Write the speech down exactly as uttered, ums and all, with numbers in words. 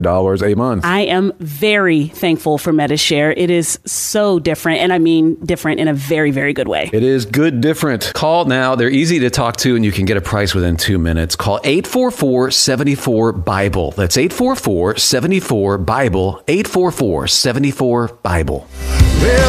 dollars a month. I am very thankful for Medi-Share. It is so different, and I mean different in a very, very good way. It is good different. Call now. They're easy to talk to, and you can get a price within two minutes. Call eight four four, seven four, Bible. That's eight four four, seven four, Bible, eight four four, seven four, Bible. Well,